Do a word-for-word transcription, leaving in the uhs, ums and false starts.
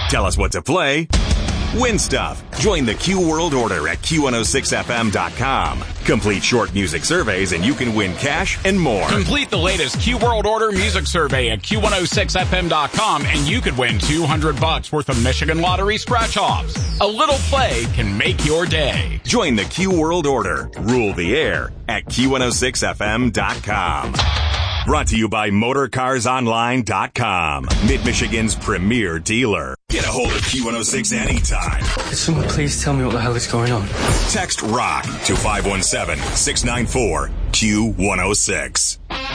Tell us what to play. Win stuff. Join the Q World Order at Q one oh six F M dot com. Complete short music surveys and you can win cash and more. Complete the latest Q World Order music survey at Q one oh six F M dot com and you could win two hundred bucks worth of Michigan Lottery scratch-offs. A little play can make your day. Join the Q World Order. Rule the air at Q one oh six F M dot com. Brought to you by Motor Cars Online dot com, Mid-Michigan's premier dealer. Get a hold of Q one oh six anytime. Could someone please tell me what the hell is going on? Text ROCK to five one seven, six nine four, Q one oh six.